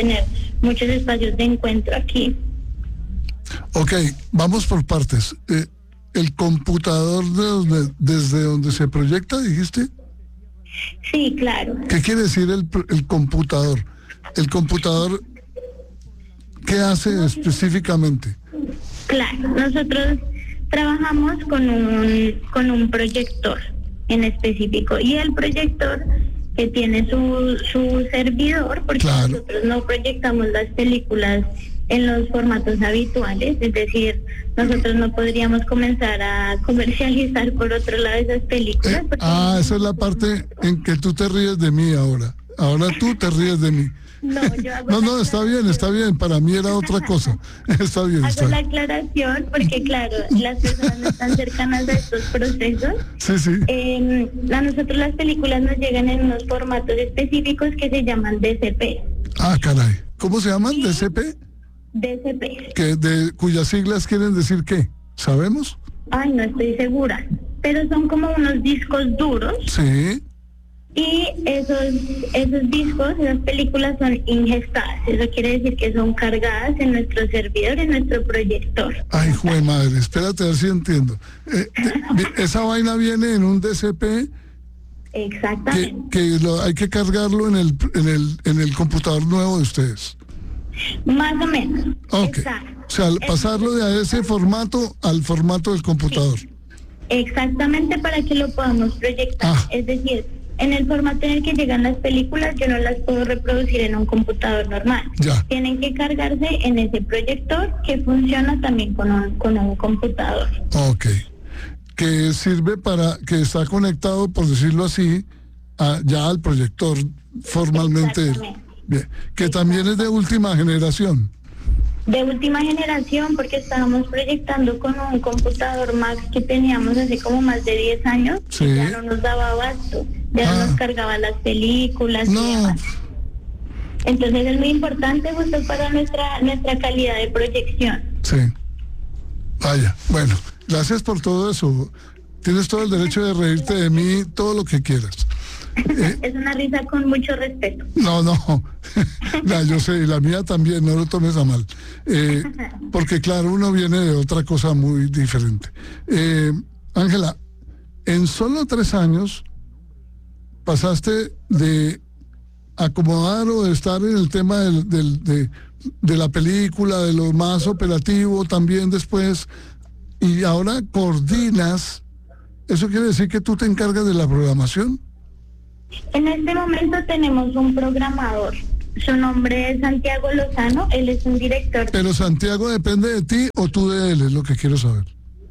tener muchos espacios de encuentro aquí. Ok, vamos por partes. ¿El computador desde donde se proyecta, dijiste? Sí, claro. ¿Qué quiere decir el computador? ¿El computador qué hace específicamente? Claro, nosotros trabajamos con un proyector en específico, y el proyector que tiene su servidor, porque claro, nosotros no proyectamos las películas en los formatos habituales, es decir, nosotros no podríamos comenzar a comercializar por otro lado esas películas. Esa es la parte en que tú te ríes de mí ahora. Ahora tú te ríes de mí. No, está bien, para mí era otra cosa. Está bien. Hago la aclaración porque, claro, las personas no están cercanas a estos procesos. Sí. A nosotros las películas nos llegan en unos formatos específicos que se llaman DCP. Ah, caray. ¿Cómo se llaman? ¿DCP? DCP. ¿Cuyas siglas quieren decir qué? ¿Sabemos? Ay, no estoy segura. Pero son como unos discos duros. Sí. Y esos discos, esas películas son ingestadas. Eso quiere decir que son cargadas en nuestro servidor, en nuestro proyector. Ay, jue madre, espérate a ver si entiendo. Esa vaina viene en un DCP. Exactamente. Que hay que cargarlo en el computador nuevo de ustedes. Más o menos. Ok. Exacto. O sea, pasarlo de ese formato al formato del computador. Sí. Exactamente, para que lo podamos proyectar. Es decir, en el formato en el que llegan las películas, yo no las puedo reproducir en un computador normal. Ya. Tienen que cargarse en ese proyector, que funciona también con un computador. Ok. Que sirve que está conectado, por decirlo así, ya al proyector formalmente. Bien. Que también es de última generación. De última generación, porque estábamos proyectando con un computador Mac que teníamos hace como más de 10 años. Sí. Y ya no nos daba abasto, ya no nos cargaba las películas y demás. Entonces es muy importante justo para nuestra calidad de proyección. Sí. Vaya, bueno, gracias por todo eso. Tienes todo el derecho de reírte de mí, todo lo que quieras. Es una risa con mucho respeto. No, yo sé, y la mía también, no lo tomes a mal. Porque claro, uno viene de otra cosa muy diferente. Ángela, en solo 3 años pasaste de acomodar o de estar en el tema de la película, de lo más operativo también después, y ahora coordinas. ¿Eso quiere decir que tú te encargas de la programación? En este momento tenemos un programador. Su nombre es Santiago Lozano, él es un director. ¿Pero Santiago depende de ti o tú de él? Es lo que quiero saber.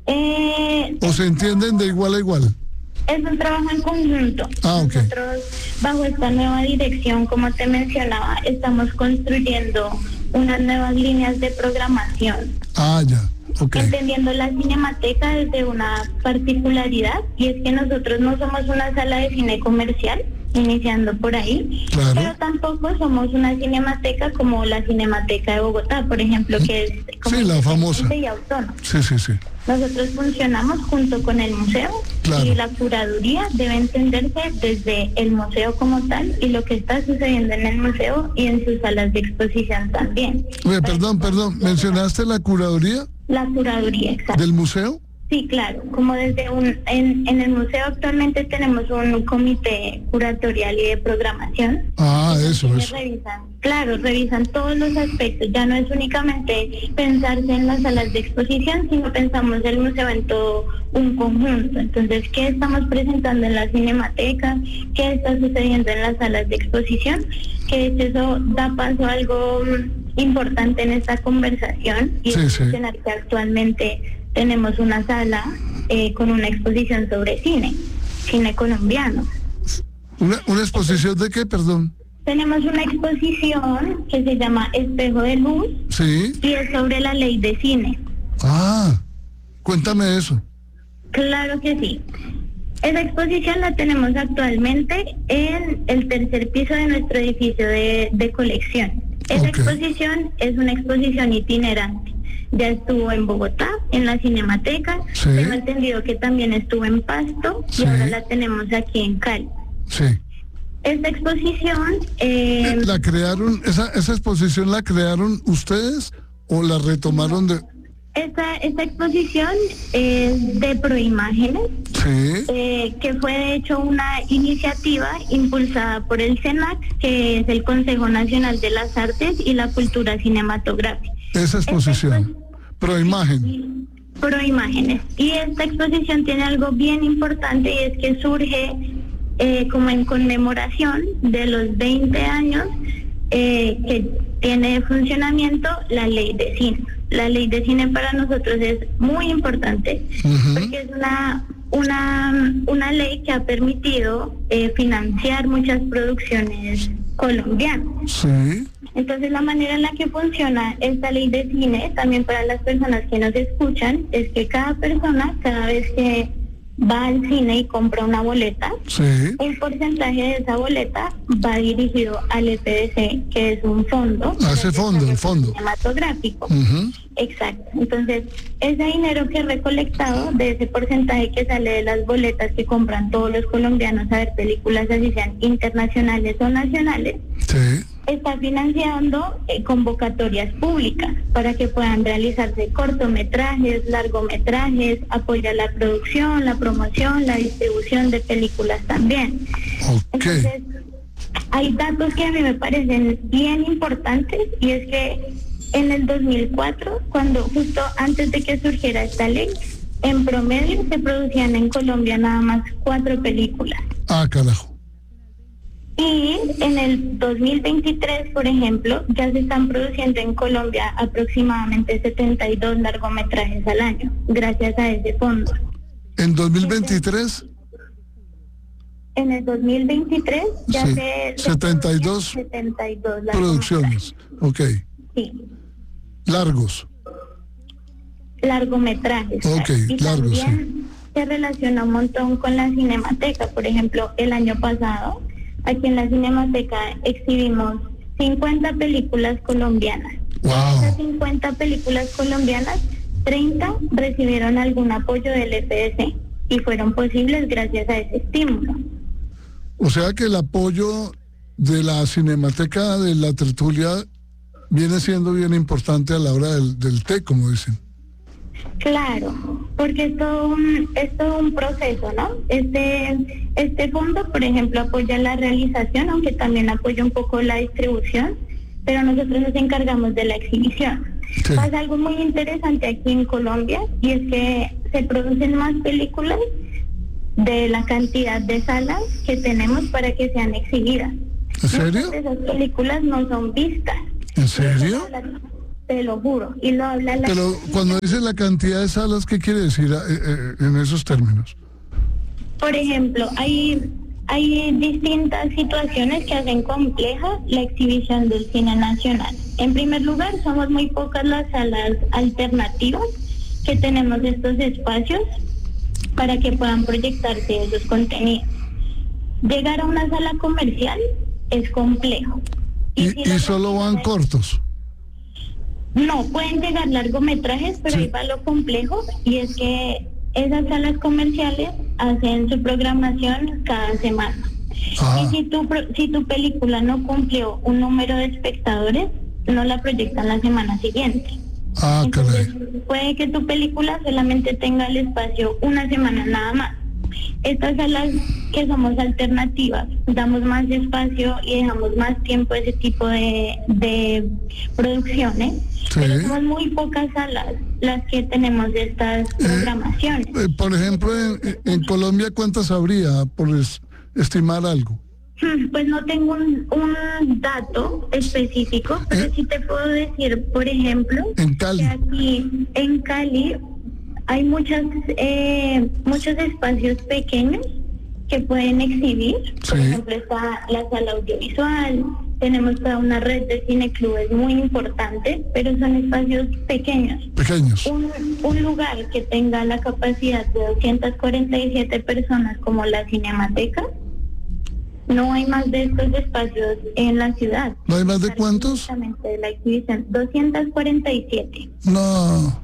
¿O se entienden de igual a igual? Es un trabajo en conjunto. Ok. Nosotros, bajo esta nueva dirección, como te mencionaba, estamos construyendo unas nuevas líneas de programación. Ya. Okay. Entendiendo la Cinemateca desde una particularidad, y es que nosotros no somos una sala de cine comercial, iniciando por ahí, claro, pero tampoco somos una cinemateca como la Cinemateca de Bogotá, por ejemplo, que es como la famosa y autónoma. Sí. Nosotros funcionamos junto con el museo, claro, y la curaduría debe entenderse desde el museo como tal y lo que está sucediendo en el museo y en sus salas de exposición también. Perdón, ¿mencionaste la curaduría? La curaduría, exacto. ¿Del museo? Sí, claro, como desde en el museo actualmente tenemos un comité curatorial y de programación. Eso. Revisan todos los aspectos, ya no es únicamente pensarse en las salas de exposición, sino pensamos el museo en todo un conjunto. Entonces, ¿qué estamos presentando en la Cinemateca? ¿Qué está sucediendo en las salas de exposición? Que eso da paso a algo importante en esta conversación, y es mencionar que actualmente tenemos una sala con una exposición sobre cine colombiano. ¿Una exposición de qué, perdón? Tenemos una exposición que se llama Espejo de Luz, y es sobre la ley de cine. Cuéntame eso. Claro que sí. Esa exposición la tenemos actualmente en el 3er piso de nuestro edificio de colección. Esa exposición es una exposición itinerante. Ya estuvo en Bogotá, en la Cinemateca. Tengo entendido que también estuvo en Pasto, y ahora la tenemos aquí en Cali. Esta exposición, ¿La crearon, esa exposición la crearon ustedes o la retomaron de...? esta exposición es de Proimágenes, Sí, que fue de hecho una iniciativa impulsada por el SENAC, que es el Consejo Nacional de las Artes y la Cultura Cinematográfica. esa exposición. Proimagen. Proimágenes. Y esta exposición tiene algo bien importante, y es que surge como en conmemoración de los 20 años que tiene de funcionamiento la ley de cine. La ley de cine para nosotros es muy importante, porque es una ley que ha permitido financiar muchas producciones colombianas. Sí. Entonces, la manera en la que funciona esta ley de cine, también para las personas que nos escuchan, es que cada persona, cada vez que va al cine y compra una boleta, Sí. un porcentaje de esa boleta va dirigido al EPDC, que es un fondo. A ese fondo, el fondo. Cinematográfico. Ujú. Exacto. Entonces, ese dinero que es recolectado de ese porcentaje que sale de las boletas que compran todos los colombianos a ver películas, así sean internacionales o nacionales, Sí. está financiando convocatorias públicas para que puedan realizarse cortometrajes, largometrajes, apoya la producción, la promoción, la distribución de películas también. Ok. Entonces, hay datos que a mí me parecen bien importantes, y es que en el 2004, cuando justo antes de que surgiera esta ley, en promedio se producían en Colombia nada más 4 películas. Ah, carajo. Y en el 2023, por ejemplo, ya se están produciendo en Colombia aproximadamente 72 largometrajes al año, gracias a ese fondo. En 2023, En el 2023 ya Sí, se 72 72 producciones. Ok. Sí, Largos. largometrajes. Ok, y largos, también se relaciona un montón con la Cinemateca. Por ejemplo, el año pasado, aquí en la Cinemateca exhibimos 50 películas colombianas. Wow. De esas 50 películas colombianas, 30 recibieron algún apoyo del EPDC y fueron posibles gracias a ese estímulo. O sea que el apoyo de la Cinemateca de la Tertulia viene siendo bien importante a la hora del té, como dicen. Claro, porque es todo un proceso, ¿no? Este fondo, por ejemplo, apoya la realización, aunque también apoya un poco la distribución, pero nosotros nos encargamos de la exhibición. Sí. Pasa algo muy interesante aquí en Colombia, y es que se producen más películas de la cantidad de salas que tenemos para que sean exhibidas. ¿En serio? Muchas de esas películas no son vistas. ¿En serio? Te lo juro. Y lo habla la... Pero cuando dice la cantidad de salas, ¿qué quiere decir en esos términos? Por ejemplo, hay distintas situaciones que hacen compleja la exhibición del cine nacional. En primer lugar, somos muy pocas las salas alternativas que tenemos estos espacios para que puedan proyectarse esos contenidos. Llegar a una sala comercial es complejo. Y las solo van actividades- cortos. No, pueden llegar largometrajes, pero Sí. ahí va lo complejo, y es que esas salas comerciales hacen su programación cada semana. Ah. Y si tu película no cumplió un número de espectadores, no la proyectan la semana siguiente. Ah, Entonces, caray. puede que tu película solamente tenga el espacio una semana nada más. Estas salas que somos alternativas, damos más espacio y dejamos más tiempo a ese tipo de producciones, Sí. pero somos muy pocas salas las que tenemos de estas programaciones. Por ejemplo, en Colombia, ¿cuántas habría, por estimar algo? Pues no tengo un dato específico, pero sí te puedo decir, por ejemplo, En Cali. que aquí en Cali hay muchos espacios pequeños que pueden exhibir. Por Sí. ejemplo, está la sala audiovisual, tenemos toda una red de cineclubes muy importante, pero son espacios pequeños. Pequeños. Un lugar que tenga la capacidad de 247 personas como la Cinemateca, no hay más de estos espacios en la ciudad. ¿No hay más de cuántos? Exactamente, de la exhibición, 247. No.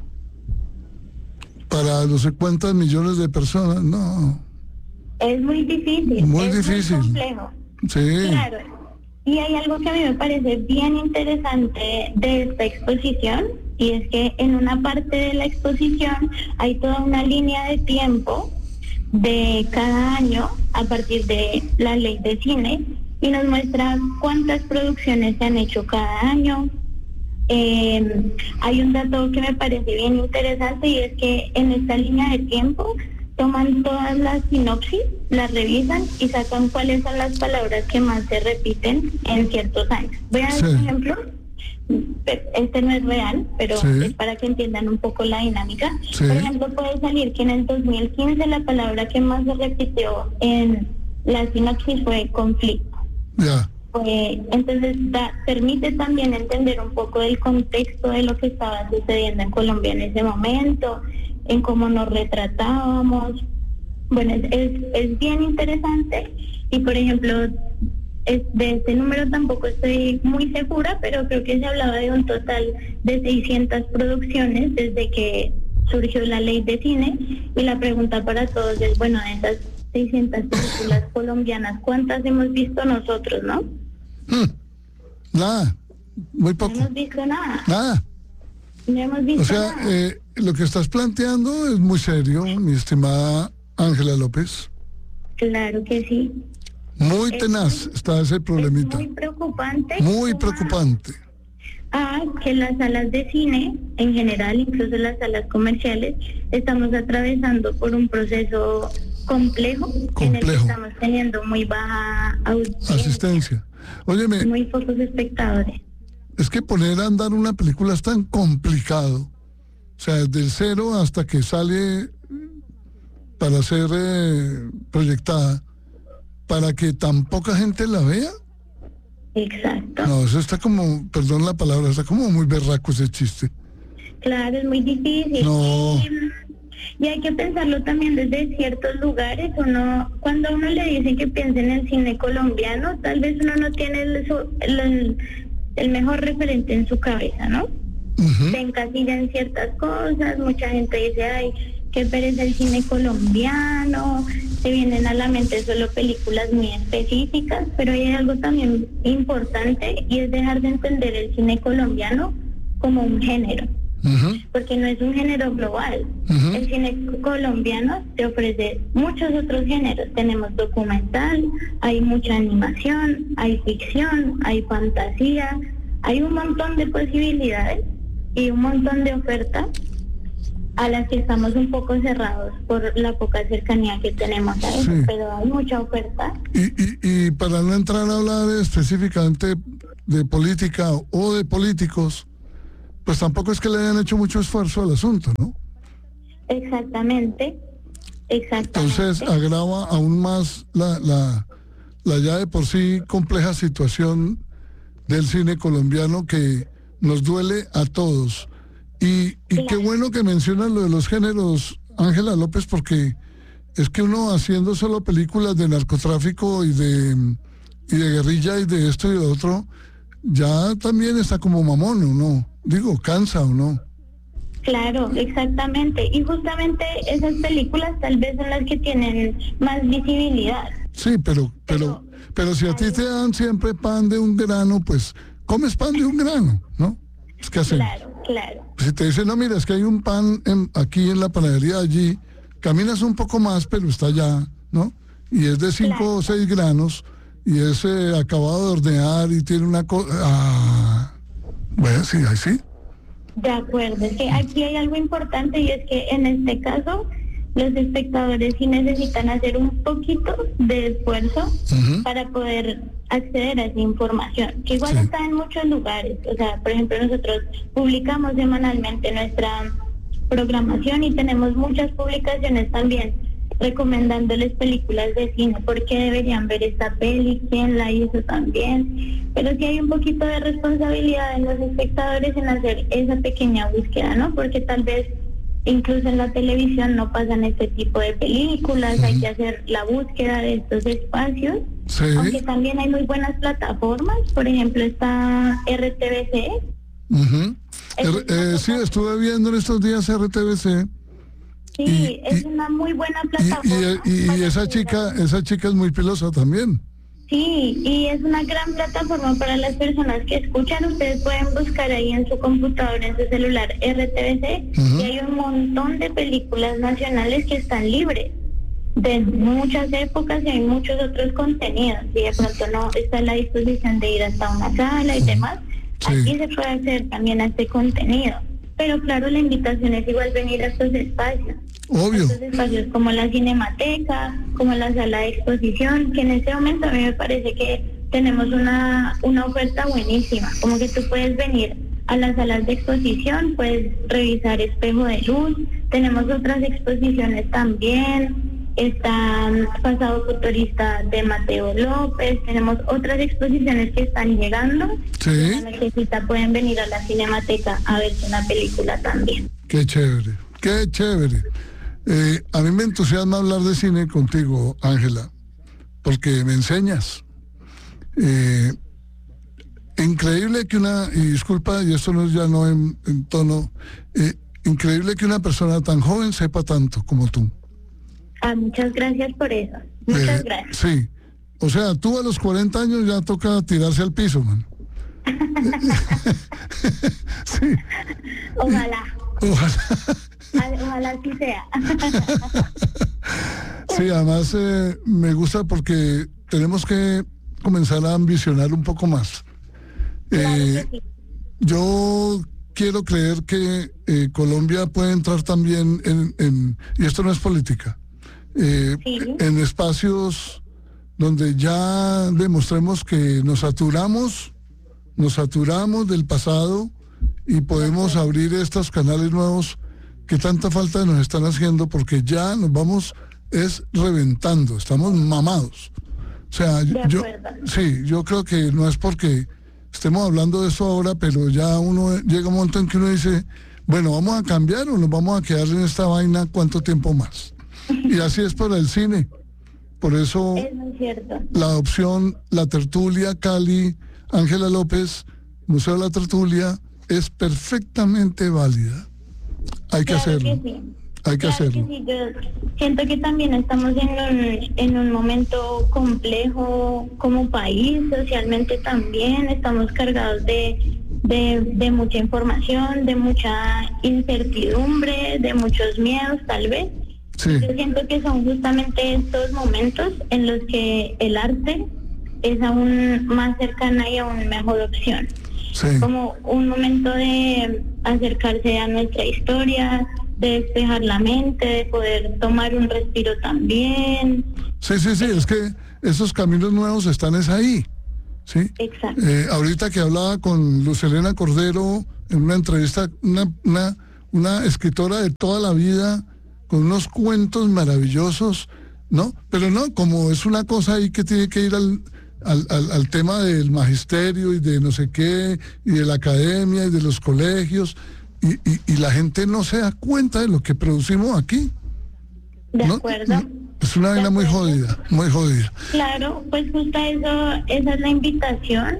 Para no sé cuántas millones de personas, no. Es muy difícil. Muy es difícil. Muy complejo. Sí. Claro. Y hay algo que a mí me parece bien interesante de esta exposición, y es que en una parte de la exposición hay toda una línea de tiempo de cada año a partir de la ley de cine, y nos muestra cuántas producciones se han hecho cada año. Hay un dato que me parece bien interesante, y es que en esta línea de tiempo toman todas las sinopsis, las revisan y sacan cuáles son las palabras que más se repiten en ciertos años. Voy a dar un ejemplo. Este no es real, pero es para que entiendan un poco la dinámica. Por ejemplo, puede salir que en el 2015 la palabra que más se repitió en la sinopsis fue conflicto. Entonces permite también entender un poco del contexto de lo que estaba sucediendo en Colombia en ese momento, en cómo nos retratábamos. Bueno, es bien interesante. Y por ejemplo, de este número tampoco estoy muy segura, pero creo que se hablaba de un total de 600 producciones desde que surgió la ley de cine. Y la pregunta para todos es, bueno, de esas 600 películas colombianas, ¿cuántas hemos visto nosotros, no? Nada, muy poco. No hemos visto nada. Nada. No hemos visto nada. Lo que estás planteando es muy serio, mi estimada Ángela López. Claro que sí. Muy tenaz está ese problemita. Muy preocupante. Muy preocupante. Que las salas de cine, en general, incluso las salas comerciales, estamos atravesando por un proceso complejo. En el que estamos teniendo muy baja asistencia. Óyeme, muy pocos espectadores. Es que poner a andar una película es tan complicado. O sea, desde el cero hasta que sale para ser proyectada, para que tan poca gente la vea. Exacto. No, eso está como, perdón la palabra, está como muy berraco ese chiste. Claro, es muy difícil. No. Y hay que pensarlo también desde ciertos lugares. Cuando a uno le dicen que piense en el cine colombiano, tal vez uno no tiene el mejor referente en su cabeza, ¿no? Se encasilla en ciertas cosas. Mucha gente dice, ay, qué pereza el cine colombiano. Se vienen a la mente solo películas muy específicas, pero hay algo también importante, y es dejar de entender el cine colombiano como un género. Porque no es un género global. El cine colombiano te ofrece muchos otros géneros. Tenemos documental, hay mucha animación, hay ficción, hay fantasía, hay un montón de posibilidades y un montón de ofertas a las que estamos un poco cerrados por la poca cercanía que tenemos a eso, pero hay mucha oferta. Y para no entrar a hablar específicamente de política o de políticos, pues tampoco es que le hayan hecho mucho esfuerzo al asunto, ¿no? Exactamente. Entonces agrava aún más la ya de por sí compleja situación del cine colombiano, que nos duele a todos. Y qué bueno que mencionas lo de los géneros, Ángela López, porque es que uno haciendo solo películas de narcotráfico y de guerrilla y de esto y de otro, ya también está como mamón, ¿o no? Digo, cansa, ¿o no? Claro, exactamente. Y justamente esas películas tal vez son las que tienen más visibilidad. Sí, pero si a ti te dan siempre pan de un grano, pues comes pan de un grano, ¿no? Es que hacen. Claro. Si te dicen, no, mira, es que hay un pan aquí en la panadería allí, caminas un poco más, pero está allá, ¿no? Y es de 5 o 6 granos, y es acabado de hornear y tiene una cosa... bueno, sí, ahí sí. De acuerdo, es que aquí hay algo importante, y es que en este caso los espectadores sí necesitan hacer un poquito de esfuerzo para poder acceder a esa información, que igual está en muchos lugares. O sea, por ejemplo, nosotros publicamos semanalmente nuestra programación y tenemos muchas publicaciones también recomendándoles películas de cine, porque deberían ver esta peli, quién la hizo también. Pero sí hay un poquito de responsabilidad en los espectadores en hacer esa pequeña búsqueda, ¿no? Porque tal vez incluso en la televisión no pasan este tipo de películas, hay que hacer la búsqueda de estos espacios, aunque también hay muy buenas plataformas. Por ejemplo, está RTBC. Sí, estuve viendo en estos días RTBC. Sí, es una muy buena plataforma. Y esa chica es muy pilosa también. Sí, y es una gran plataforma para las personas que escuchan. Ustedes pueden buscar ahí en su computadora, en su celular, RTBC, y hay un montón de películas nacionales que están libres de muchas épocas y hay muchos otros contenidos. Y de pronto no está a la disposición de ir hasta una sala y demás, Sí. aquí se puede acceder también a este contenido. Pero claro, la invitación es igual venir a estos espacios. Obvio. Estos espacios como la Cinemateca, como la sala de exposición, que en este momento a mí me parece que tenemos una oferta buenísima, como que tú puedes venir a las salas de exposición, puedes revisar Espejo de Luz, tenemos otras exposiciones también, está Pasado Futurista de Mateo López, tenemos otras exposiciones que están llegando, Sí. y a la que cita pueden venir a la Cinemateca a verse una película también. Qué chévere, qué chévere. A mí me entusiasma hablar de cine contigo, Ángela, porque me enseñas. Increíble que y disculpa, y esto no es ya no en tono, increíble que una persona tan joven sepa tanto como tú. Muchas gracias por eso. Muchas gracias. Sí, o sea, tú a los 40 años ya toca tirarse al piso, man. Sí. Ojalá. Ojalá. Ojalá así sea. Sí, además me gusta porque tenemos que comenzar a ambicionar un poco más. Claro que sí. Yo quiero creer que Colombia puede entrar también y esto no es política, Sí. en espacios donde ya demostremos que nos saturamos del pasado y podemos abrir estos canales nuevos que tanta falta nos están haciendo, porque ya nos vamos reventando, estamos mamados. O sea, yo creo que no es porque estemos hablando de eso ahora, pero ya uno llega un momento en que uno dice, bueno, ¿vamos a cambiar o nos vamos a quedar en esta vaina cuánto tiempo más? Y así es para el cine. Por eso Es muy cierto. la opción, la tertulia Cali, Ángela López, Museo de la Tertulia, es perfectamente válida. Hay que Claro hacerlo. que sí. Hay que Claro hacerlo. que sí. Yo siento que también estamos en un momento complejo como país, socialmente también, estamos cargados de mucha información, de mucha incertidumbre, de muchos miedos tal vez. Sí, Yo siento que son justamente estos momentos en los que el arte es aún más cercana y aún mejor opción. sí. Como un momento de acercarse a nuestra historia, de despejar la mente, de poder tomar un respiro también. Sí, es que esos caminos nuevos están ahí. ¿Sí? Exacto. Ahorita que hablaba con Luz Helena Cordero en una entrevista, una escritora de toda la vida, con unos cuentos maravillosos, ¿no? Pero no, como es una cosa ahí que tiene que ir al tema del magisterio y de no sé qué, y de la academia y de los colegios, y la gente no se da cuenta de lo que producimos aquí. De ¿no? acuerdo. Es una vaina muy jodida, muy jodida. Claro, pues justo eso, esa es la invitación.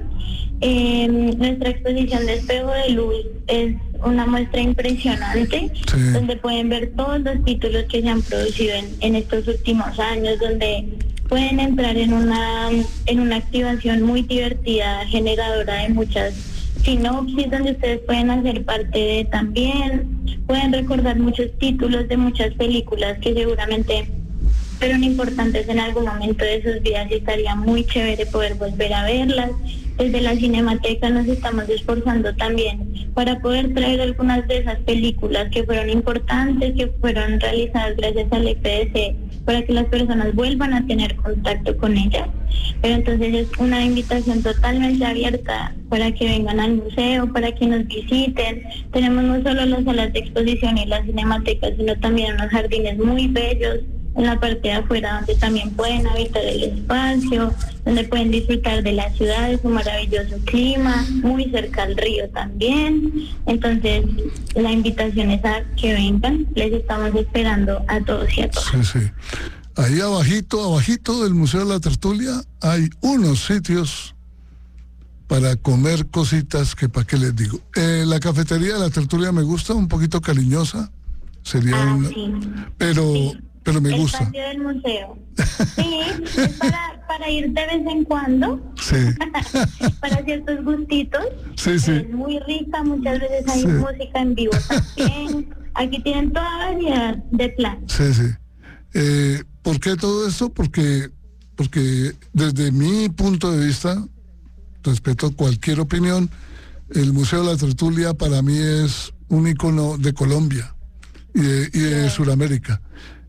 Nuestra exposición de Espejo de Luz es una muestra impresionante, Sí. donde pueden ver todos los títulos que se han producido en estos últimos años, donde pueden entrar en una activación muy divertida, generadora de muchas sinopsis, donde ustedes pueden hacer parte de también, pueden recordar muchos títulos de muchas películas que seguramente fueron importantes en algún momento de sus vidas y estaría muy chévere poder volver a verlas. Desde la Cinemateca nos estamos esforzando también para poder traer algunas de esas películas que fueron importantes, que fueron realizadas gracias al EPDC, para que las personas vuelvan a tener contacto con ellas. Pero entonces es una invitación totalmente abierta para que vengan al museo, para que nos visiten. Tenemos no solo las salas de exposición y la Cinemateca, sino también unos jardines muy bellos en la parte de afuera, donde también pueden habitar el espacio, donde pueden disfrutar de la ciudad, de su maravilloso clima, muy cerca al río también. Entonces, la invitación es a que vengan, les estamos esperando a todos y a todas. Sí. Ahí abajito del Museo de la Tertulia, hay unos sitios para comer cositas que para qué les digo. La cafetería de la Tertulia me gusta, un poquito cariñosa, sería Sí. pero pero me el gusta. patio del museo. Sí, es para ir de vez en cuando, Sí, para ciertos gustitos. sí, sí. Es muy rica, muchas veces hay Sí. música en vivo también. Aquí tienen toda variedad de plan. Sí, sí. ¿Por qué todo esto? Porque desde mi punto de vista, respeto cualquier opinión, el Museo de la Tertulia para mí es un icono de Colombia y de Sudamérica.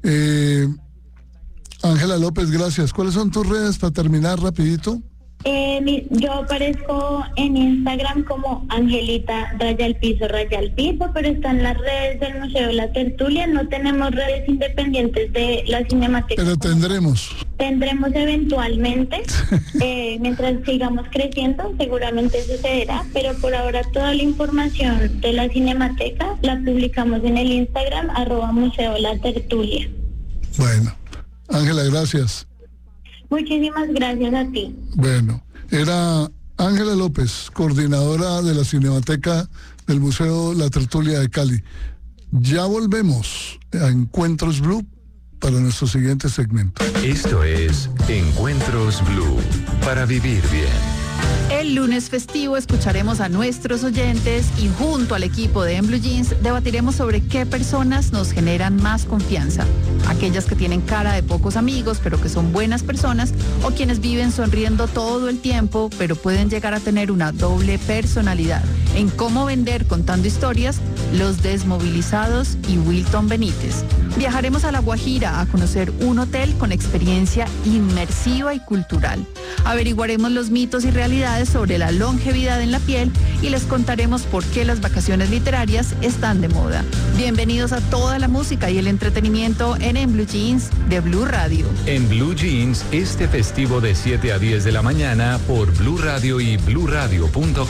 Ángela López, gracias. ¿Cuáles son tus redes para terminar rapidito? Yo aparezco en Instagram como Angelita Raya Piso, pero están las redes del Museo de la Tertulia. No tenemos redes independientes de la Cinemateca. Pero tendremos Eventualmente, mientras sigamos creciendo, seguramente sucederá, pero por ahora toda la información de la Cinemateca la publicamos en el Instagram @Museo La Tertulia. Bueno, Ángela, gracias. Muchísimas gracias a ti. Bueno, era Ángela López, coordinadora de la Cinemateca del Museo La Tertulia de Cali. Ya volvemos a Encuentros Blue para nuestro siguiente segmento. Esto es Encuentros Blue, para vivir bien. El lunes festivo escucharemos a nuestros oyentes y junto al equipo de En Blue Jeans debatiremos sobre qué personas nos generan más confianza. Aquellas que tienen cara de pocos amigos pero que son buenas personas, o quienes viven sonriendo todo el tiempo pero pueden llegar a tener una doble personalidad. En Cómo Vender Contando Historias, Los Desmovilizados y Wilton Benítez. Viajaremos a La Guajira a conocer un hotel con experiencia inmersiva y cultural. Averiguaremos los mitos y realidades sobre la longevidad en la piel y les contaremos por qué las vacaciones literarias están de moda. Bienvenidos a toda la música y el entretenimiento en Blue Jeans de Blue Radio. En Blue Jeans, este festivo de 7 a 10 de la mañana por Blue Radio y bluradio.com.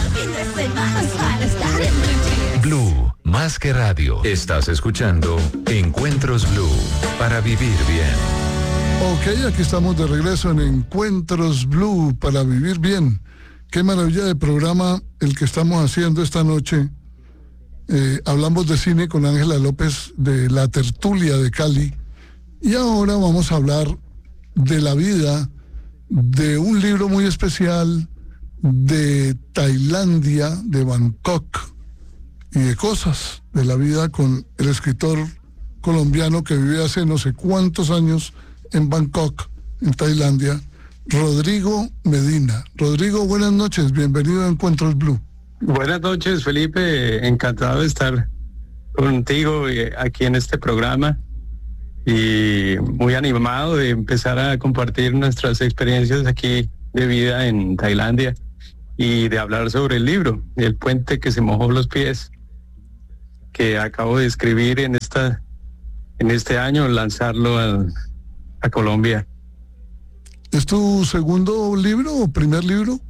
Blue, más que radio. Estás escuchando Encuentros Blue, para vivir bien. Ok, aquí estamos de regreso en Encuentros Blue para vivir bien. Qué maravilla de programa el que estamos haciendo esta noche. Hablamos de cine con Ángela López de La Tertulia de Cali. Y ahora vamos a hablar de la vida de un libro muy especial de Tailandia, de Bangkok, y de cosas de la vida con el escritor colombiano que vive hace no sé cuántos años en Bangkok, en Tailandia, Rodrigo Medina. Rodrigo, buenas noches, bienvenido a Encuentros Blue. Buenas noches, Felipe, encantado de estar contigo aquí en este programa y muy animado de empezar a compartir nuestras experiencias aquí de vida en Tailandia y de hablar sobre el libro, El puente que se mojó los pies, que acabo de escribir en este año, lanzarlo a Colombia. ¿Es tu segundo libro o primer libro?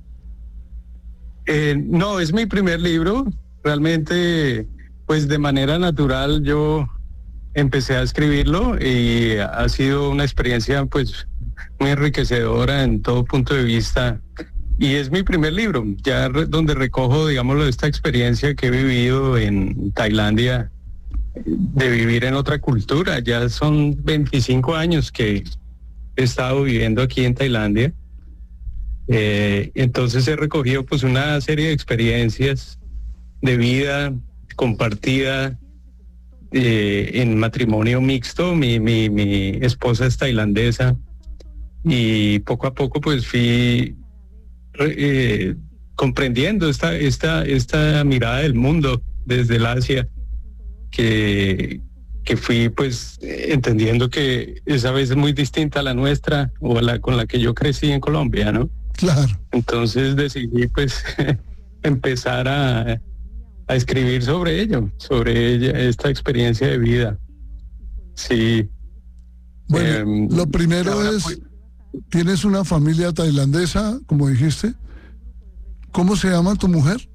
No, es mi primer libro. Realmente, pues de manera natural yo empecé a escribirlo y ha sido una experiencia pues muy enriquecedora en todo punto de vista. Y es mi primer libro, ya donde recojo, digámoslo, esta experiencia que he vivido en Tailandia, de vivir en otra cultura. Ya son 25 años que he estado viviendo aquí en Tailandia. Entonces he recogido pues una serie de experiencias de vida compartida en matrimonio mixto. Mi esposa es tailandesa y poco a poco pues fui comprendiendo esta mirada del mundo desde el Asia, que fui pues entendiendo que esa vez es muy distinta a la nuestra o con la que yo crecí en Colombia, ¿no? Claro. Entonces decidí pues empezar a escribir sobre ello, sobre esta experiencia de vida. Sí. Bueno, lo primero es, pues, ¿tienes una familia tailandesa, como dijiste? ¿Cómo se llama tu mujer?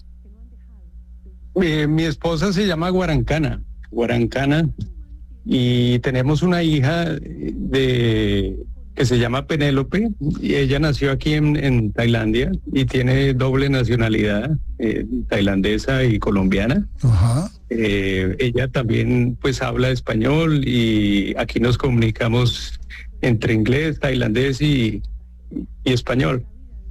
Mi esposa se llama Guarancana, y tenemos una hija de que se llama Penélope, y ella nació aquí en Tailandia y tiene doble nacionalidad, tailandesa y colombiana. Ajá. Ella también pues habla español y aquí nos comunicamos entre inglés, tailandés y español.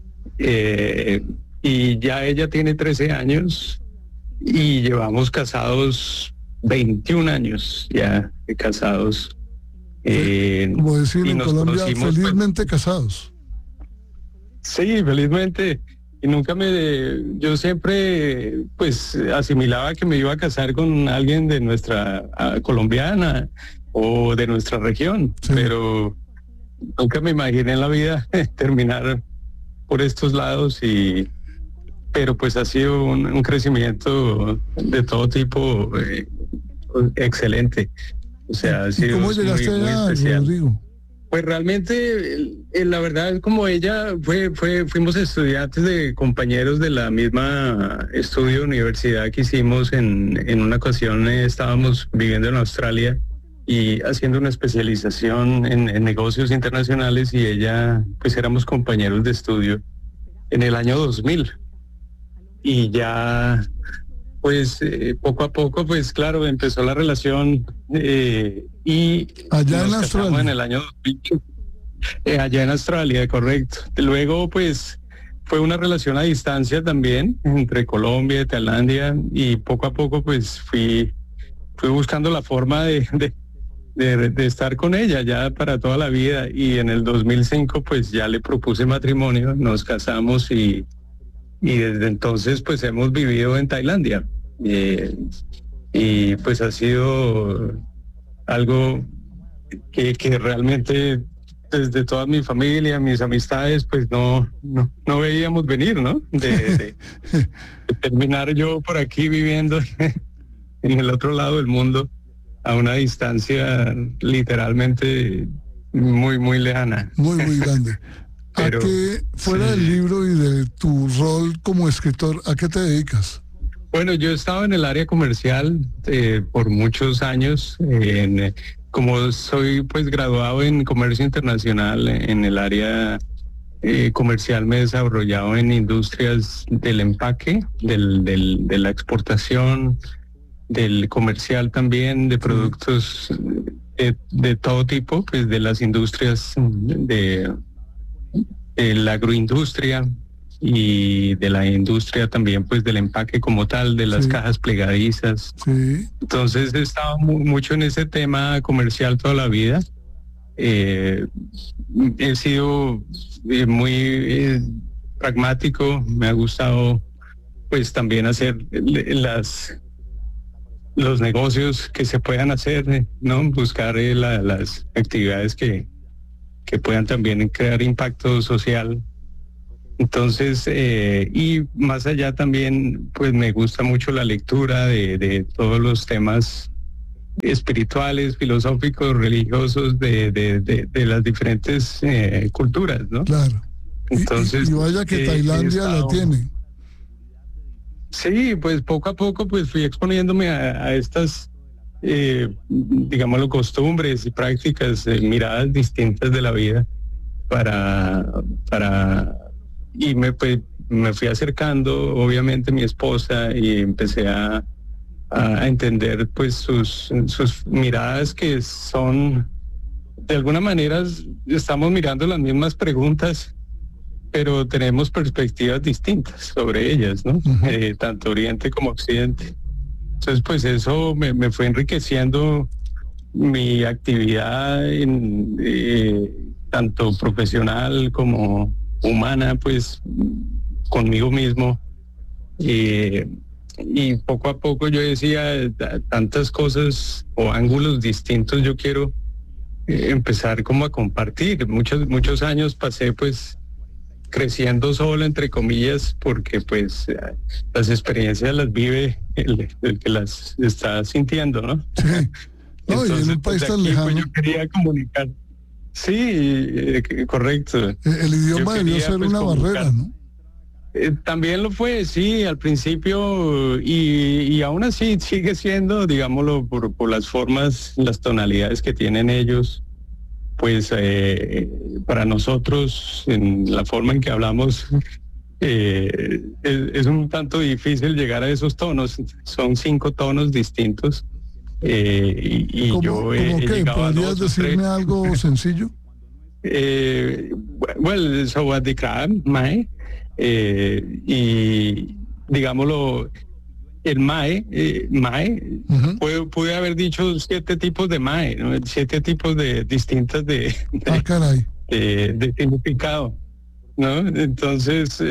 Y ya ella tiene 13 años y llevamos casados 21 años ya casados. Como decir y en nos Colombia, conocimos, felizmente casados. Sí, felizmente. Y yo siempre pues asimilaba que me iba a casar con alguien de nuestra colombiana o de nuestra región, Sí. pero nunca me imaginé en la vida terminar por estos lados pero pues ha sido un crecimiento de todo tipo excelente. O sea, ha ¿Y sido cómo llegaste muy allá, especial. Rodrigo? Pues realmente, la verdad, como ella fuimos estudiantes de compañeros de la misma estudio universidad que hicimos en una ocasión, estábamos viviendo en Australia y haciendo una especialización en negocios internacionales, y ella, pues éramos compañeros de estudio en el año 2000. Y ya, pues poco a poco, pues claro, empezó la relación y Allá en nos casamos Australia. en el año 2000, allá en Australia, correcto. Luego, pues fue una relación a distancia también entre Colombia y Tailandia, y poco a poco, pues fui buscando la forma de estar con ella ya para toda la vida, y en el 2005 pues ya le propuse matrimonio, nos casamos y desde entonces pues hemos vivido en Tailandia, y pues ha sido algo que realmente desde toda mi familia, mis amistades, pues no veíamos venir, ¿no? De terminar yo por aquí viviendo en el otro lado del mundo, a una distancia literalmente muy, muy lejana. Muy, muy grande. Pero, ¿A qué, fuera sí. del libro y de tu rol como escritor, a qué te dedicas? Bueno, yo he estado en el área comercial por muchos años. Como soy pues graduado en comercio internacional, en el área comercial me he desarrollado en industrias del empaque, de la exportación, del comercial también, de productos de todo tipo, pues de las industrias de la agroindustria y de la industria también, pues del empaque como tal, de las Sí. cajas plegadizas. Sí. Entonces he estado mucho en ese tema comercial toda la vida. He sido muy pragmático, me ha gustado pues también hacer los negocios que se puedan hacer, ¿no? Buscar las actividades que puedan también crear impacto social. Entonces, y más allá también, pues me gusta mucho la lectura de todos los temas espirituales, filosóficos, religiosos de las diferentes culturas, ¿no? Claro. Entonces, y vaya que he Tailandia la estado- tiene. Sí, pues poco a poco pues fui exponiéndome a estas, digámoslo, costumbres y prácticas, miradas distintas de la vida y me fui acercando, obviamente, a mi esposa, y empecé a entender pues sus miradas, que son, de alguna manera, estamos mirando las mismas preguntas, pero tenemos perspectivas distintas sobre ellas, ¿no? Ujú. Tanto Oriente como Occidente. Entonces, pues eso me fue enriqueciendo mi actividad tanto profesional como humana, pues conmigo mismo. Y poco a poco yo decía, tantas cosas o ángulos distintos yo quiero empezar como a compartir. Muchos años pasé pues creciendo solo, entre comillas, porque pues las experiencias las vive el que las está sintiendo, ¿no? Sí. No, y en un país pues, tan aquí, pues, lejano, yo quería comunicar. Sí, correcto. el idioma Yo debió quería, ser pues, una comunicar. barrera, ¿no? También lo fue, sí, al principio, y aún así sigue siendo, digámoslo, por las formas, las tonalidades que tienen ellos, pues para nosotros, en la forma en que hablamos, es un tanto difícil llegar a esos tonos. Son 5 tonos distintos. Y yo he llegado a 2 o 3. ¿Podrías decirme algo sencillo? Well, Sawadee Krab, Mae, y digámoslo, el Mae, pude haber dicho 7 tipos de Mae, ¿no? 7 tipos de distintas de significado, ¿no? Entonces,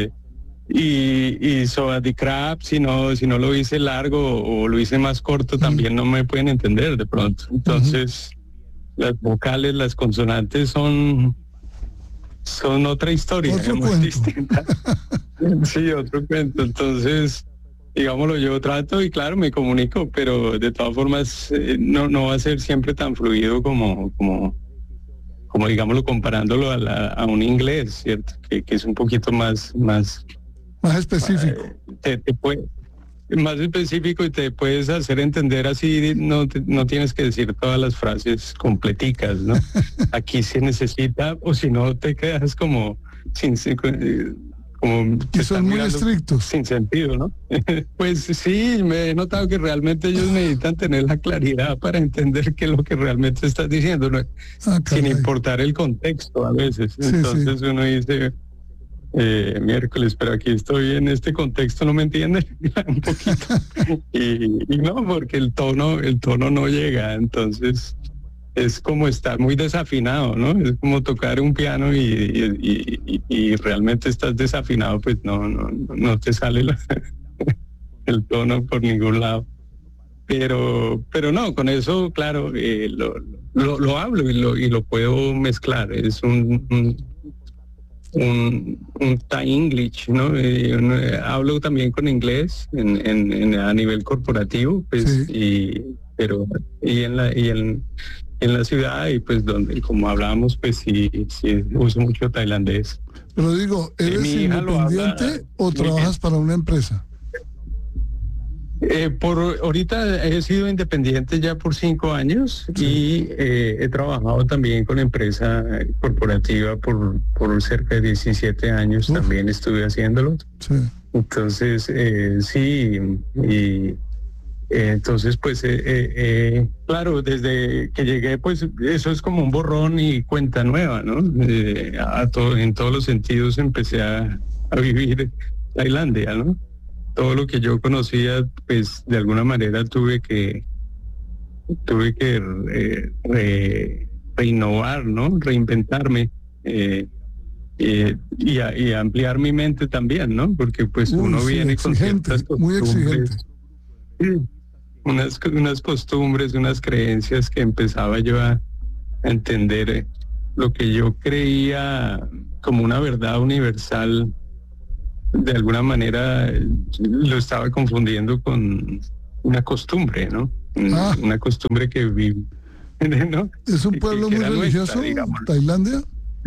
y Sawadee Krab, si no lo hice largo o lo hice más corto, también no me pueden entender de pronto. Entonces, las vocales, las consonantes son otra historia, muy distinta. Sí, otro cuento. Entonces, digámoslo, yo trato y claro, me comunico, pero de todas formas no va a ser siempre tan fluido como digámoslo, comparándolo a un inglés, ¿cierto? Que es un poquito más específico. Más específico y te puedes hacer entender así, no tienes que decir todas las frases completicas, ¿no? Aquí se necesita, o si no te quedas como que son muy estrictos. Sin sentido, ¿no? Pues sí, me he notado que realmente ellos necesitan tener la claridad para entender qué es lo que realmente estás diciendo, ¿no? Sin importar el contexto a veces. Sí, entonces uno dice, miércoles, pero aquí estoy en este contexto, no me entiende un poquito. y no, porque el tono no llega, entonces es como estar muy desafinado, ¿no? Es como tocar un piano y realmente estás desafinado, pues no te sale el tono por ningún lado. Pero no, con eso, claro, lo hablo y lo puedo mezclar. Es un Thai English, ¿no? Hablo también con inglés a nivel corporativo, pues, sí. En la ciudad y pues donde, como hablábamos, pues sí uso mucho tailandés. Pero digo, ¿eres independiente o trabajas para una empresa? Por ahorita he sido independiente ya por 5 años y he trabajado también con empresa corporativa por cerca de 17 años. También estuve haciéndolo. Sí. Entonces, sí, y entonces pues claro, desde que llegué pues eso es como un borrón y cuenta nueva, ¿no? En todos los sentidos empecé a vivir Tailandia, ¿no? Todo lo que yo conocía, pues de alguna manera tuve que reinnovar, ¿no? Reinventarme y ampliar mi mente también, ¿no? Porque pues uno viene con ciertas muy exigente. Unas costumbres, unas creencias que empezaba yo a entender lo que yo creía como una verdad universal. De alguna manera lo estaba confundiendo con una costumbre, ¿no? Una costumbre que vive, ¿no? ¿Es un pueblo muy religioso, Tailandia?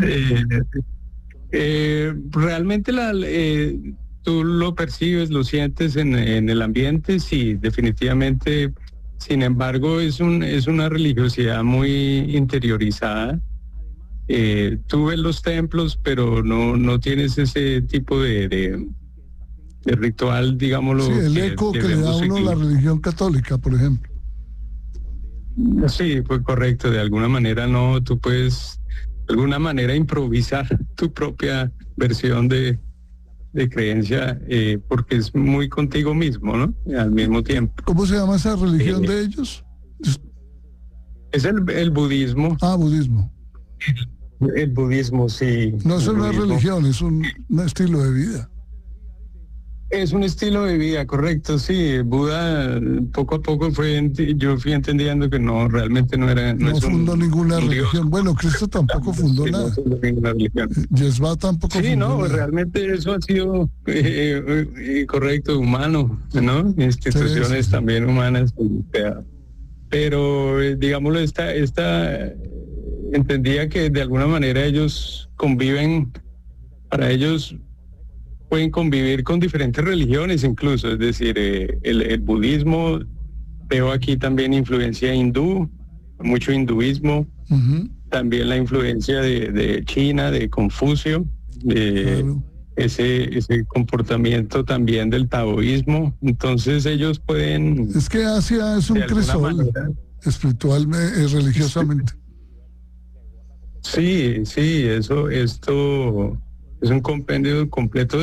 Realmente tú lo percibes, lo sientes en el ambiente, sí, definitivamente. Sin embargo, es una religiosidad muy interiorizada. Tú ves los templos, pero no tienes ese tipo de ritual, digámoslo. Sí, el eco que le da a uno la religión católica, por ejemplo. Sí, pues correcto. De alguna manera tú puedes, de alguna manera, improvisar tu propia versión de creencia, porque es muy contigo mismo, ¿no? Al mismo tiempo. ¿Cómo se llama esa religión de ellos? Es el budismo. Budismo. El budismo, sí. No es una religión, es un estilo de vida. Es un estilo de vida, correcto, sí. Buda, poco a poco yo fui entendiendo que realmente no era... No fundó ninguna religión. Bueno, Cristo tampoco fundó nada. No fundó ninguna religión. Yesva tampoco fundó nada. Realmente eso ha sido correcto, humano, ¿no? Instituciones también humanas. Pero, digámoslo, entendía que de alguna manera ellos conviven, para ellos pueden convivir con diferentes religiones incluso, es decir, el budismo, veo aquí también influencia hindú, mucho hinduismo, también la influencia de China, de Confucio, de Claro. ese comportamiento también del taoísmo. Entonces ellos pueden, Es que Asia es un de alguna crisol manera, espiritualmente, religiosamente. sí, esto es un compendio completo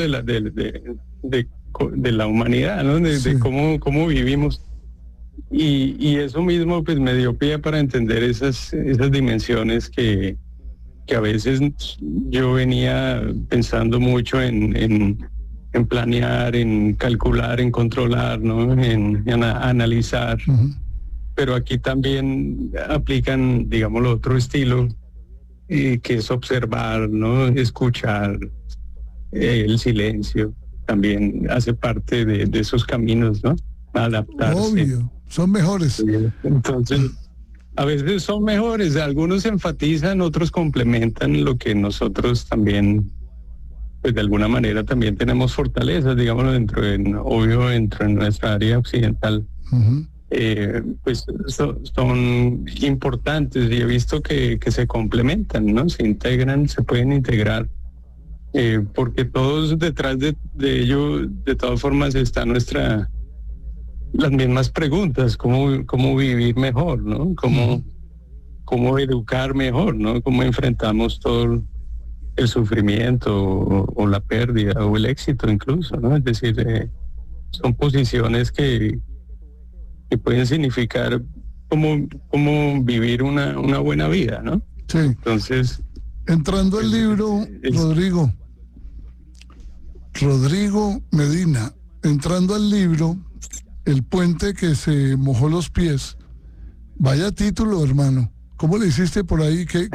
de la humanidad, ¿no? De Sí. cómo vivimos. Y eso mismo pues me dio pie para entender esas dimensiones que a veces yo venía pensando mucho en planear, en calcular, en controlar, ¿no? En analizar. Ujú. Pero aquí también aplican, digamos, otro estilo, que es observar, ¿no? Escuchar, el silencio también hace parte de esos caminos, ¿no? Adaptarse. Obvio, son mejores. Entonces, a veces son mejores, algunos enfatizan, otros complementan lo que nosotros también, pues de alguna manera también tenemos fortalezas, digamos, dentro de nuestra área occidental. Ujú. Pues son importantes y he visto que se complementan, ¿no? Se integran, se pueden integrar, porque todos detrás de ello, de todas formas, está las mismas preguntas: cómo vivir mejor, ¿no? Cómo educar mejor, ¿no? Cómo enfrentamos todo el sufrimiento o la pérdida o el éxito incluso, ¿no? Es decir, son posiciones que pueden significar cómo vivir una buena vida, ¿no? Sí. Entonces, Entrando al libro, Rodrigo Medina, entrando al libro, El puente que se mojó los pies. Vaya título, hermano. ¿Cómo le hiciste por ahí? ¿Qué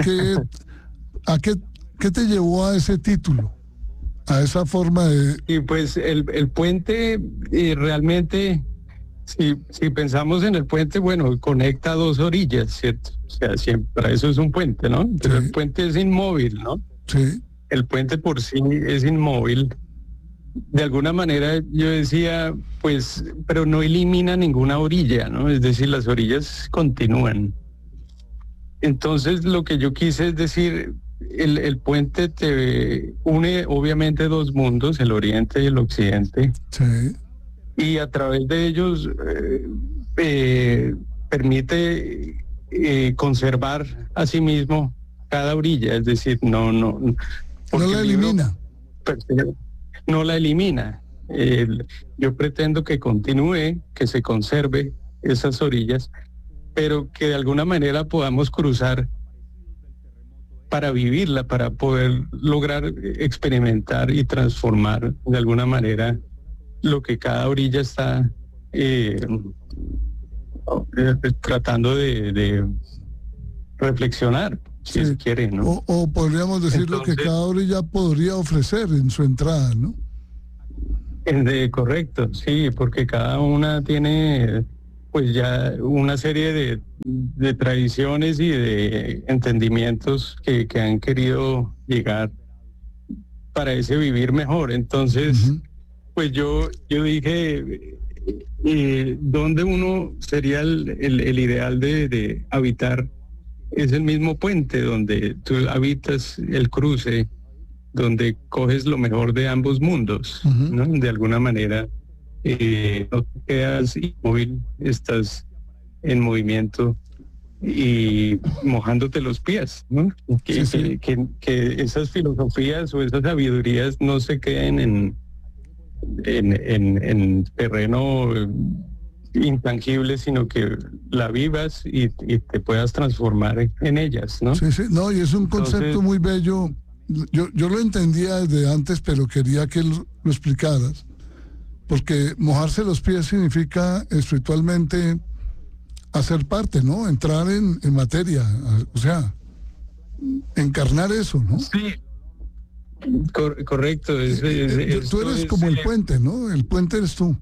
te llevó a ese título? A esa forma de... y pues el puente, realmente, si pensamos en el puente, bueno, conecta dos orillas, ¿cierto? O sea, siempre, para eso es un puente, ¿no? Pero Sí. el puente es inmóvil, ¿no? Sí, El puente por sí es inmóvil. De alguna manera yo decía, pues, pero no elimina ninguna orilla, ¿no? Es decir, las orillas continúan. Entonces lo que yo quise es decir, el puente te une obviamente dos mundos, el oriente y el occidente, sí, y a través de ellos permite conservar a sí mismo cada orilla, es decir, no porque la el libro elimina. no la elimina. Yo pretendo que continúe, que se conserve esas orillas, pero que de alguna manera podamos cruzar para vivirla, para poder lograr experimentar y transformar de alguna manera lo que cada orilla está tratando de reflexionar, si Sí. se quiere, ¿no? O podríamos decir lo que Entonces, cada orilla podría ofrecer en su entrada, ¿no? Correcto, sí, porque cada una tiene pues ya una serie de tradiciones y de entendimientos que han querido llegar para ese vivir mejor. Entonces, Ujú. pues yo dije, ¿dónde uno sería el ideal de habitar? Es el mismo puente donde tú habitas el cruce, donde coges lo mejor de ambos mundos, Ujú. ¿no? De alguna manera, no te quedas inmóvil, estás en movimiento y mojándote los pies, ¿no? Sí, sí. Que esas filosofías o esas sabidurías no se queden en terreno intangible, sino que la vivas y te puedas transformar en ellas, ¿no? Sí, sí. No, y es un concepto Entonces, muy bello. Yo lo entendía desde antes, pero quería que lo explicaras. Porque mojarse los pies significa espiritualmente hacer parte, ¿no? Entrar en materia, o sea, encarnar eso, ¿no? sí, correcto. Tú eres como el puente, ¿no? El puente eres tú.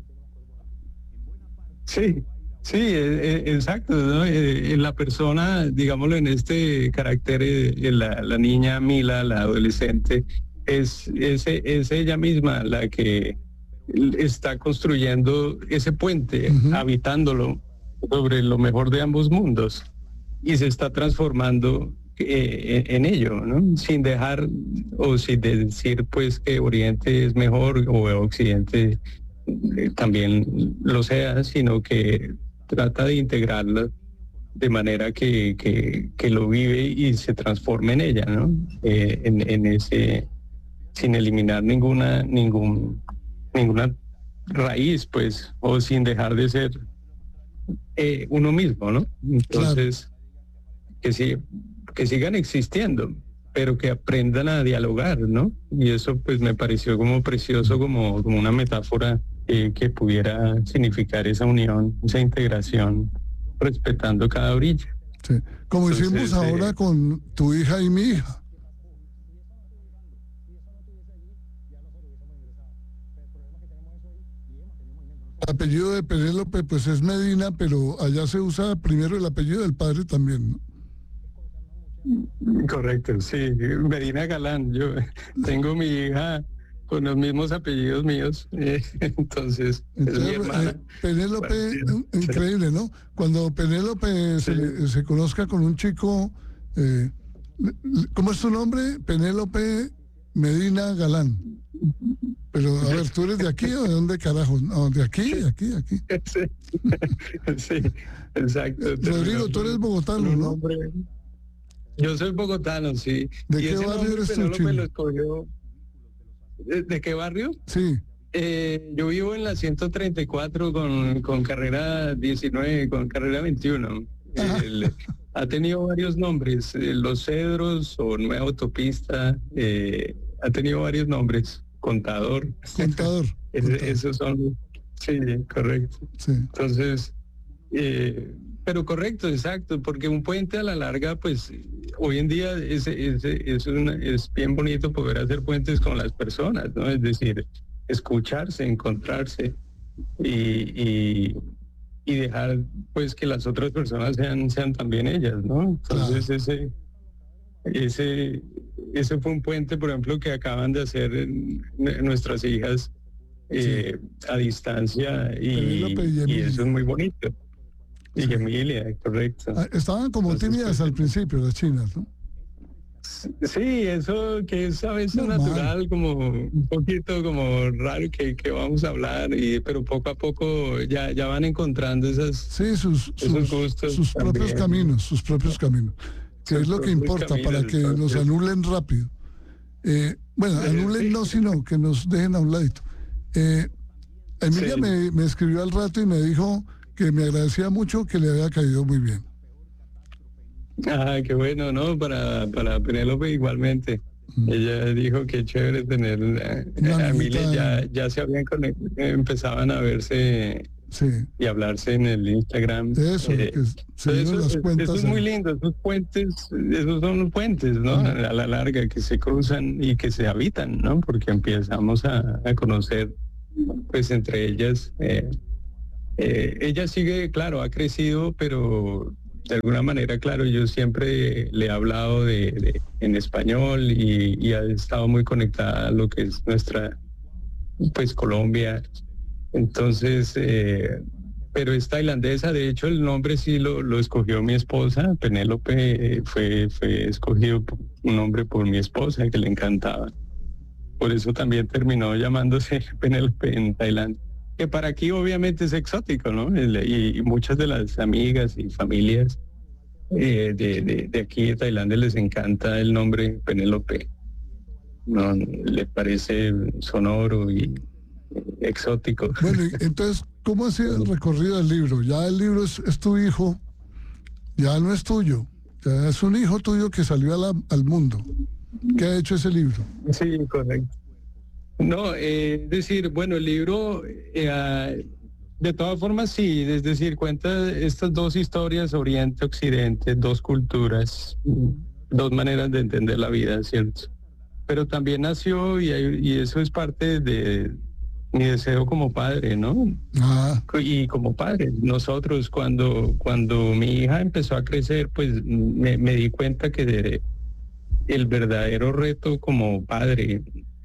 Sí, exacto, ¿no? La persona, digámoslo en este carácter, la niña Mila, la adolescente, es ella misma la que está construyendo ese puente, Ujú. habitándolo sobre lo mejor de ambos mundos, y se está transformando en ello, ¿no? Sin dejar o sin decir pues que Oriente es mejor o Occidente también lo sea, sino que trata de integrarlo de manera que lo vive y se transforme en ella, ¿no? En ese, sin eliminar ninguna raíz, pues, o sin dejar de ser uno mismo, ¿no? Entonces, que sigan existiendo, pero que aprendan a dialogar, ¿no? Y eso pues me pareció como precioso, como una metáfora que pudiera significar esa unión, esa integración, respetando cada orilla. Sí. Como Entonces, hicimos ahora con tu hija y mi hija. El apellido de Penélope pues es Medina, pero allá se usa primero el apellido del padre también, ¿no? Correcto, sí, Medina Galán. Yo tengo mi hija con los mismos apellidos míos, entonces es mi hermana. Penélope, increíble, ¿no? Cuando Penélope se conozca con un chico, ¿cómo es tu nombre? Penélope Medina Galán. Pero, a ver, ¿tú eres de aquí o de dónde carajo? No, de aquí. Sí, exacto. Rodrigo, tú eres bogotano, ¿no? Yo soy bogotano, sí. ¿De qué barrio eres tú, Chino? Lo escogió. ¿De qué barrio? Sí. Yo vivo en la 134 con carrera 19, con carrera 21. Ha tenido varios nombres, Los Cedros o Nueva Autopista, ha tenido varios nombres, Contador. Esos son, sí, correcto. Sí. Entonces, pero correcto, exacto, porque un puente a la larga, pues hoy en día es bien bonito poder hacer puentes con las personas, ¿no? Es decir, escucharse, encontrarse y dejar pues que las otras personas sean también ellas, ¿no? Entonces ese fue un puente, por ejemplo, que acaban de hacer nuestras hijas a distancia y eso es muy bonito. Y Emilia, correcto. Estaban como tímidas al principio las chinas, ¿no? Sí, eso que es a veces natural, como un poquito como raro que vamos a hablar, pero poco a poco ya van encontrando sus gustos, sus propios caminos, que es lo que importa para que nos anulen rápido. Anulen no, sino que nos dejen a un ladito. Emilia me escribió al rato y me dijo que me agradecía mucho, que le había caído muy bien. Qué bueno, ¿no? Para Penélope igualmente. Ella dijo que chévere tener a Emilia, ya se habían empezaban a verse y hablarse en el Instagram. Eso es muy lindo, esos son los puentes, ¿no? A la larga, que se cruzan y que se habitan, ¿no? Porque empezamos a conocer, pues entre ellas. Ella sigue, claro, ha crecido, pero de alguna manera, claro, yo siempre le he hablado en español y ha estado muy conectada a lo que es nuestra, pues, Colombia. Entonces, pero es tailandesa. De hecho, el nombre sí lo escogió mi esposa. Penélope fue escogido un nombre por mi esposa, que le encantaba. Por eso también terminó llamándose Penélope en Tailandia. Que para aquí obviamente es exótico, ¿no? Y muchas de las amigas y familias de aquí de Tailandia les encanta el nombre Penélope. No, le parece sonoro y exótico. Bueno, entonces, ¿cómo ha sido el recorrido del libro? Ya el libro es tu hijo, ya no es tuyo, ya es un hijo tuyo que salió al mundo. ¿Qué ha hecho ese libro? Sí, correcto. No, es decir, bueno, el libro, de todas formas, sí, es decir, cuenta estas dos historias, Oriente-Occidente, dos culturas, dos maneras de entender la vida, ¿cierto? Pero también nació, y eso es parte de mi deseo como padre, ¿no? Y como padre, nosotros, cuando mi hija empezó a crecer, pues me di cuenta que el verdadero reto como padre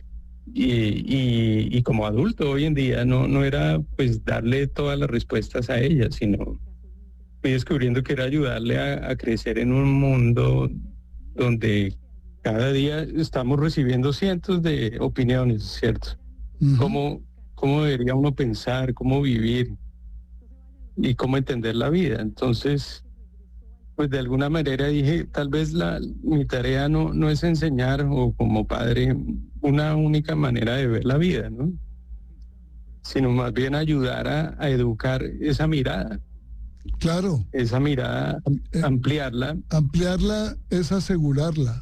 y como adulto hoy en día no era pues darle todas las respuestas a ella, sino fui descubriendo que era ayudarle a crecer en un mundo donde cada día estamos recibiendo cientos de opiniones, ¿cierto? Ujú. ¿Cómo debería uno pensar, cómo vivir y cómo entender la vida? Entonces, pues de alguna manera dije, tal vez mi tarea no es enseñar o como padre una única manera de ver la vida, ¿no? Sino más bien ayudar a educar Claro, esa mirada, eh, ampliarla, ampliarla es asegurarla.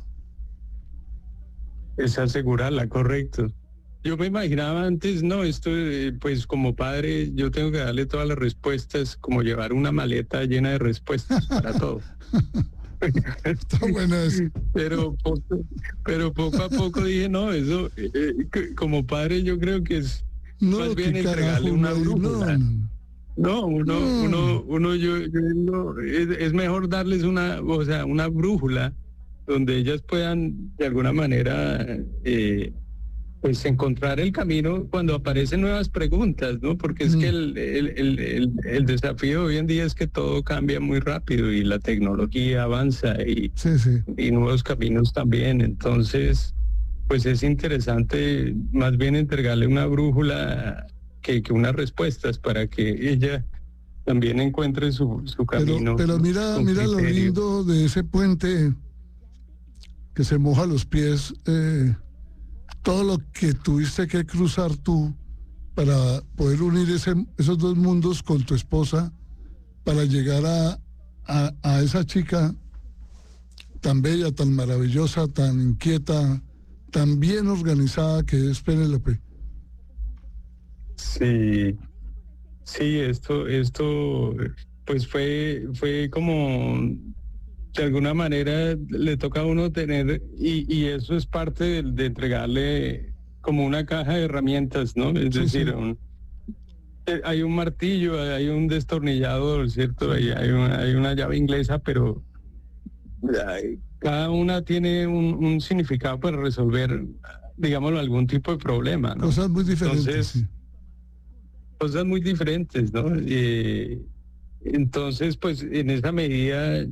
es asegurarla, correcto. Yo me imaginaba antes, no, esto, pues como padre, yo tengo que darle todas las respuestas, como llevar una maleta llena de respuestas para todo. Está bueno eso. Pero poco a poco dije, no, eso, como padre yo creo que es más No, bien qué entregarle carajo, una no, brújula. no, No, no. yo digo, es mejor darles o sea, una brújula donde ellas puedan de alguna manera pues encontrar el camino cuando aparecen nuevas preguntas, ¿no? Porque es que el desafío hoy en día es que todo cambia muy rápido y la tecnología avanza Sí, sí. y nuevos caminos también. Entonces, pues es interesante más bien entregarle una brújula que unas respuestas para que ella también encuentre su camino Pero mira, con mira lo criterio. lindo de ese puente que se moja los pies, todo lo que tuviste que cruzar tú para poder unir esos dos mundos con tu esposa, para llegar a esa chica tan bella, tan maravillosa, tan inquieta, tan bien organizada que es Penélope. Sí, sí, esto, pues fue como de alguna manera le toca a uno tener, y eso es parte de entregarle como una caja de herramientas, ¿no? Es Sí, decir, sí, hay un martillo, hay un destornillador, ¿cierto? sí. Hay una llave inglesa, pero cada una tiene un significado para resolver, digámoslo, algún tipo de problema, ¿no? Cosas muy diferentes, sí. Entonces, cosas muy diferentes, ¿no? Entonces, pues en esa medida,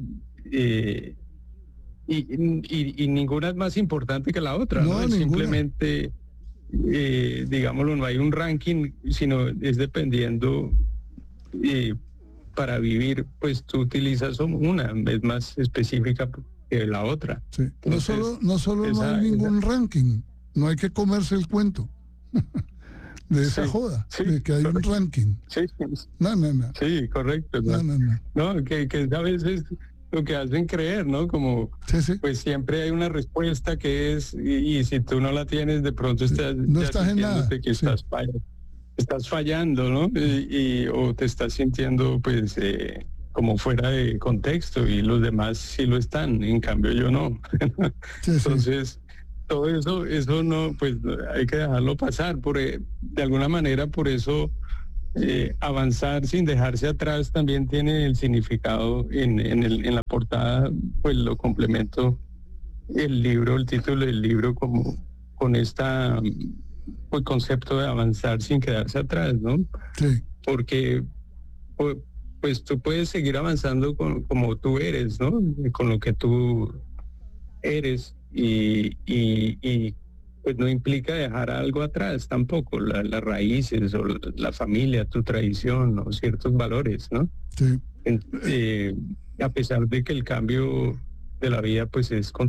y ninguna es más importante que la otra, ¿no? No, Es ninguna. simplemente, digámoslo, no hay un ranking, sino es dependiendo, eh, para vivir, pues tú utilizas una, es más específica que la otra. Sí. Entonces, No solo no hay esa, ningún ranking, no hay que comerse el cuento de esa sí, joda, sí, de que hay un correcto. ranking. Sí, No, no, no, sí, correcto, ¿no? no, no, no. No, que a veces lo que hacen creer, ¿no? Como, Sí, sí. pues siempre hay una respuesta que es, y si tú no la tienes, de pronto estás No ya estás en nada. sintiéndote que Sí, estás fallando, ¿no? O te estás sintiendo, pues, como fuera de contexto, y los demás sí lo están, en cambio yo no. sí, sí. Entonces, todo eso no, pues hay que dejarlo pasar, de alguna manera, por eso avanzar sin dejarse atrás también tiene el significado en la portada, pues lo complemento el título del libro como con pues, concepto de avanzar sin quedarse atrás, ¿no? Sí. Porque pues, pues tú puedes seguir avanzando como tú eres, ¿no? Con lo que tú eres y pues no implica dejar algo atrás tampoco, las raíces o la familia, tu tradición o ciertos valores, ¿no? Sí. En- eh, a pesar de que el cambio de la vida pues es